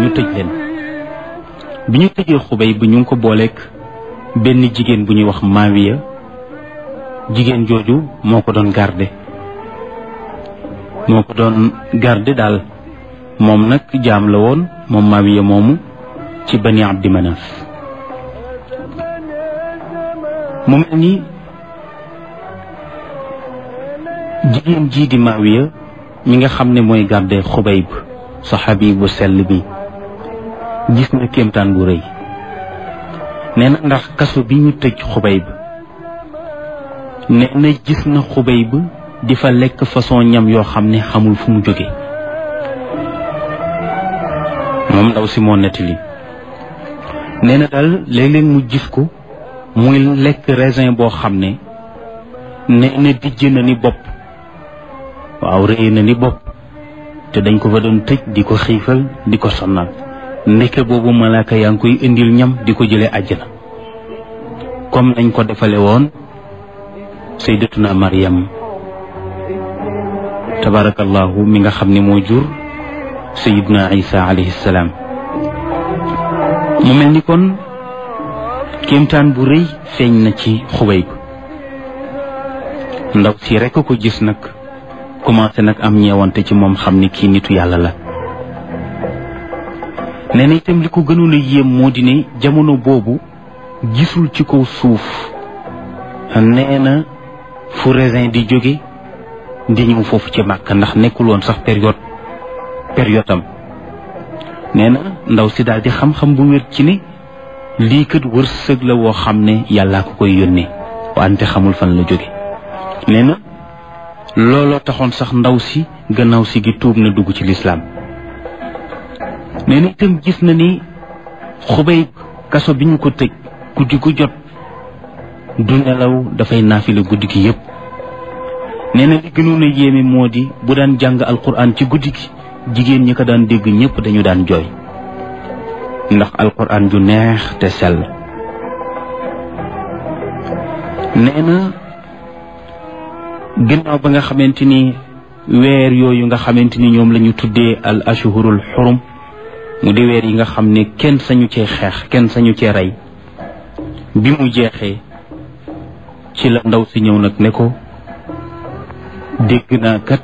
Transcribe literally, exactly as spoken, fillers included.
tëj leen bi ñu tëjee Xubayb ñu ngi ko booleeg benn jigéen bu ñuy wax Maawiya jigéen jooju moo ko doon garde moo ko doon garde daal moom nag jaam la woon moom Maawiya moomu ci Bani Abdi Manaf mu mel ni jigéen jii di Maawiya mi nga xam ne mooy garde Xubayb saxaabi bu sell bi gis na kéemtaan bu rëy nee na ndax kaso bi ñu tëj Xubayb nee na gis na Xubayb di fa lekk façon ñam yoo xam ne xamul fu mu jóge moom ndaw si moo nettali nee na daal léeg-léeg mu gis ko muy lekk raisin boo xam ne nee na dijj na ni bopp waaw rëy na ni bopp te dañ ko fa doon tëj di ko xiifal di ko sonnal ndeke boobu malaaka yaa ngi koy indil ñam di ko jëlee àjjana comme nañ ko defale woon sayyidatuna Maryam tabarakallahu mi nga xam ne moo jur sayyiduna Isa alayhi salaam mu mel ni kon kéemtaan bu rëy feeñ na ci Xubayb ndaw si rekk ko gis nag commencé nag am ñeewante ci moom xam ne kii nitu yàlla la nee na itam li ko gënoon a yéem moo di ne jamono boobu gisul ci kaw suuf nee na fu raisin di jóge di ñëw foofu ci Màkka ndax nekkul woon sax période période am nee na ndaw si daal di xam-xam bu wér ci ne lii kat wërsëg la woo xam ne yàllaa ko koy yónnee wante xamul fan la jóge nee na looloo taxoon sax ndaw si gannaaw si gi tuub na dugg ci lislaam nee na itam gis na ni Xubayb kaso bi ñu ko tëj guddi gu jot du nelaw dafay naafila guddi gi yépp nee na li gënoon a yéeme moo di bu daan jàng alquran ci guddi gi jigéen ñi ko daan dégg ñépp dañu daan jooy ndax alquran ju neex te sell nee na ginnaaw ba nga xamante ni weer yooyu nga xamante ni ñoom la ñu tuddee al ashhurul xurum mu di weer yi nga xam ne kenn sañu cee xeex kenn sañu cee rey bi mu jeexee ci la ndaw si ñëw nag ne ko dégg naa kat